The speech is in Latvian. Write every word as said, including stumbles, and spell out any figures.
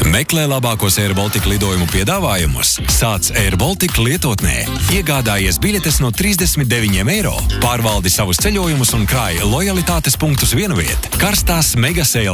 Meklē labākos Air Baltica lidojumu piedāvājumus. Sāc Air Baltica lietotnē. Iegādājies biļetes no trīsdesmit deviņiem eiro. Pārvaldi savus ceļojumus un krāj lojalitātes punktus vienviet. Karstās Mega Sale